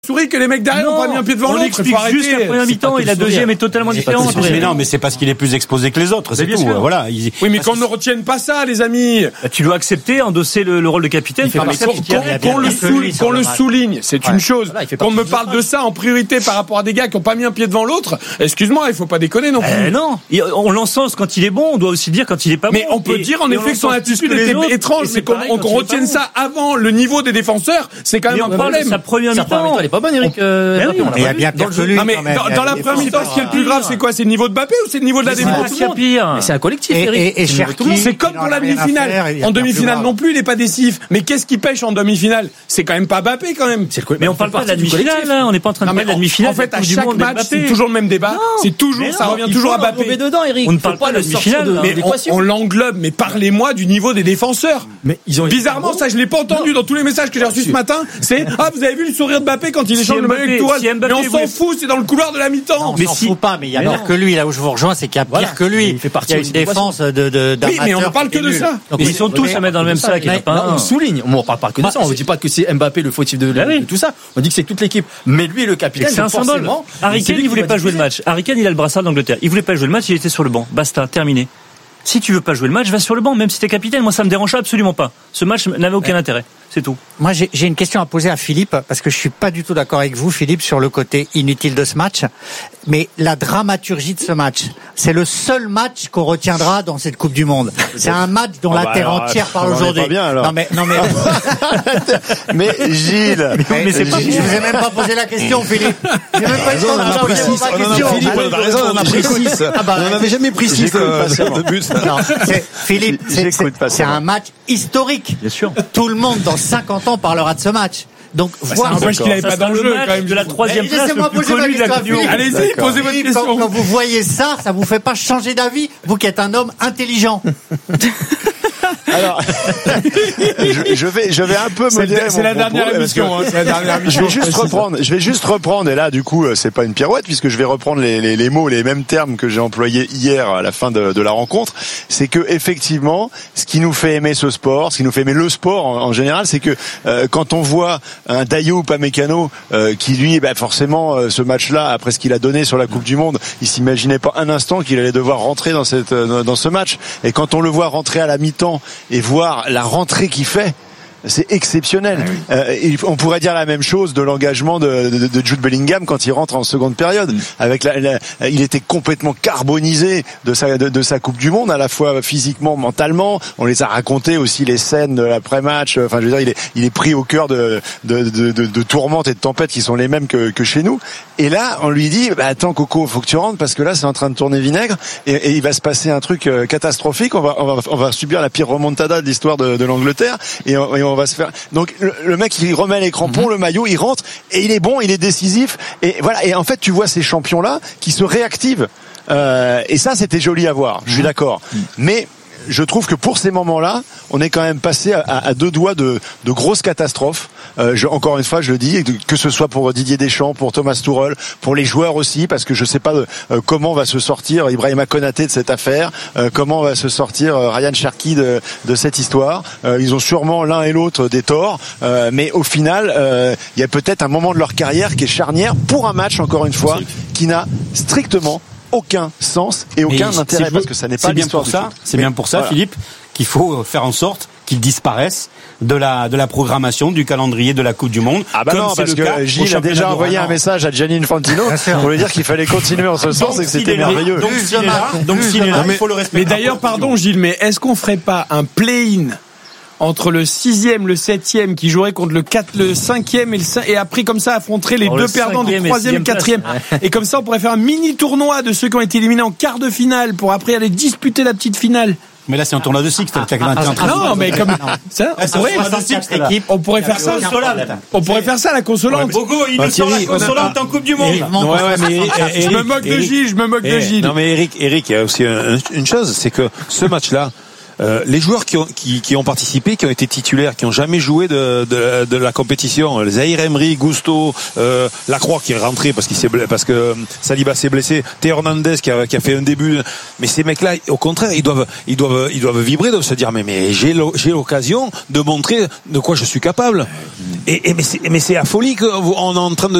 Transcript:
souris que les mecs derrière n'ont pas mis un pied devant l'autre. On explique juste la première mi-temps et la deuxième est totalement différente. Mais non, mais c'est parce qu'il est plus exposé que les autres, c'est tout. Voilà. Oui, mais qu'on ne retienne pas ça, les amis. Tu dois accepter, endosser le rôle de capitaine. Qu'on le souligne, c'est une chose. Qu'on me parle de ça en priorité par rapport à des gars qui n'ont pas mis un pied devant l'autre. Excuse-moi, il faut pas déconner non plus. Non, on l'encense quand il est bon. On doit aussi dire quand il est pas bon. Mais on peut dire en effet que son attitude était étrange, mais qu'on retienne ça avant le niveau des défenseurs, c'est quand même un problème. Sa première mi-temps, elle est pas bonne, Eric. Il y a bien pire que lui. Non, mais dans la première mi-temps, ce qui est le plus grave, c'est quoi? C'est le niveau de Mbappé ou c'est le niveau de la défense? C'est pire. C'est un collectif, Eric. Et Cherki, c'est comme pour la demi-finale. En demi-finale non plus, il est pas décisif. Mais qu'est-ce qui pêche en demi-finale? C'est quand même pas Mbappé quand même. Mais on parle pas de la demi-finale, là. On n'est pas en train de parler de la demi-finale. En fait, à chaque match, c'est toujours le même débat. C'est toujours, ça revient toujours à Mbappé. On ne parle pas de la demi-finale. Mais on l'englobe. Mais parlez-moi du niveau des défenseurs. Mais bizarrement, ça, je l'ai pas entendu dans tous les messages que j'ai reçus ce matin. C'est vous avez vu le sourire de Mbappé quand il échange le maillot avec Tourelle. Mais on s'en fout, c'est dans le couloir de la mi-temps. On s'en fout pas, mais il y a pire que lui. Là où je vous rejoins, c'est qu'il y a pire que lui. Il y a une défense d'amateurs. Oui, mais on ne parle que de ça. Mais ils sont tous à mettre dans le même sac. On souligne. On ne parle pas que de ça. On ne dit pas que c'est Mbappé le fautif de tout ça. On dit que c'est toute l'équipe. Mais lui, le capitaine, c'est un symbole. Harry Kane, il voulait pas jouer le match. Harry Kane, il a le brassard d'Angleterre. Il voulait pas jouer le match, il était sur le banc. Basta, terminé. Si tu veux pas jouer le match, va sur le banc, même si t'es capitaine. Moi, ça me dérange absolument pas. Ce match n'avait aucun intérêt. C'est tout. Moi, j'ai une question à poser à Philippe, parce que je suis pas du tout d'accord avec vous, Philippe, sur le côté inutile de ce match. Mais la dramaturgie de ce match, c'est le seul match qu'on retiendra dans cette Coupe du Monde. C'est un match dont la terre entière parle aujourd'hui. Non mais. Mais Gilles. Mais c'est pas. Je vous ai même pas posé la question, Philippe. J'ai même pas eu le temps de vous poser la question. Philippe, on a raison, on en a pris 6. On n'en avait jamais pris 6 de but. Non, Philippe, c'est un match historique. Bien sûr. Tout le monde dans 50 ans parlera de ce match. Donc, voir. C'est un match qu'il n'avait pas dans le jeu, quand même. De la troisième place, le plus connu de la Coupe du Monde. Allez-y, posez votre question. Quand vous voyez ça, ça vous fait pas changer d'avis, vous qui êtes un homme intelligent. Alors, je vais un peu modérer mon propos. C'est la dernière émission. Je vais juste reprendre, et là, du coup, c'est pas une pirouette, puisque je vais reprendre les mots, les mêmes termes que j'ai employés hier à la fin de la rencontre. C'est que, effectivement, ce qui nous fait aimer ce sport, ce qui nous fait aimer le sport en général, c'est que quand on voit un Dayot Upamecano qui lui, forcément, ce match-là, après ce qu'il a donné sur la Coupe du Monde, il s'imaginait pas un instant qu'il allait devoir rentrer dans ce match. Et quand on le voit rentrer à la mi-temps et voir la rentrée qu'il fait, c'est exceptionnel. On pourrait dire la même chose de l'engagement de Jude Bellingham quand il rentre en seconde période. Avec il était complètement carbonisé de sa Coupe du Monde, à la fois physiquement, mentalement. On les a raconté aussi les scènes de l'après-match. Enfin, je veux dire, il est pris au cœur de tourmentes et de tempêtes qui sont les mêmes que chez nous. Et là, on lui dit, attends Coco, faut que tu rentres parce que là, c'est en train de tourner vinaigre et il va se passer un truc catastrophique. On va subir la pire remontada de l'histoire de l'Angleterre et on va se faire. Donc le mec il remet les crampons, le maillot, il rentre et il est bon, il est décisif et voilà. Et en fait tu vois ces champions là qui se réactivent et ça c'était joli à voir. Je suis d'accord. Mais je trouve que pour ces moments-là, on est quand même passé à deux doigts de grosses catastrophes. Encore une fois, je le dis, que ce soit pour Didier Deschamps, pour Thomas Tuchel, pour les joueurs aussi, parce que je sais pas comment va se sortir Ibrahima Konaté de cette affaire, comment va se sortir Ryan Cherki de cette histoire. Ils ont sûrement l'un et l'autre des torts, mais au final, il y a peut-être un moment de leur carrière qui est charnière pour un match, encore une fois, qui n'a strictement aucun sens et aucun intérêt parce que ça n'est pas l'histoire du foot. C'est bien pour ça, voilà. Philippe, qu'il faut faire en sorte qu'ils disparaissent de la programmation, du calendrier de la Coupe du Monde. Ah bah non, parce que Gilles a déjà envoyé un message à Gianni Infantino pour lui dire qu'il fallait continuer en ce sens et que c'était merveilleux. Donc s'il est là, il faut le respecter. Mais d'ailleurs, pardon Gilles, mais est-ce qu'on ferait pas un play-in entre le 6e, le 7e qui jouerait contre le 5e et après comme ça affronterait les deux perdants du 3e, 4e. Et comme ça on pourrait faire un mini tournoi de ceux qui ont été éliminés en quart de finale pour après aller disputer la petite finale. Mais là c'est un tournoi de Sixte. Non mais comme ça, on pourrait faire ça. On pourrait faire ça la consolante. Bogo, il nous sort la consolante en Coupe du Monde. Je me moque de Gilles. Non mais Eric, il y a aussi une chose, c'est que ce match-là, les joueurs qui ont participé, qui ont été titulaires, qui ont jamais joué de la compétition, Zahir Emery, Gusto, Lacroix qui est rentré parce que Saliba s'est blessé, Théo Hernandez qui a fait un début, mais ces mecs-là, au contraire, ils doivent vibrer, doivent se dire mais j'ai l'occasion de montrer de quoi je suis capable. Mais c'est affolie qu'on est en train de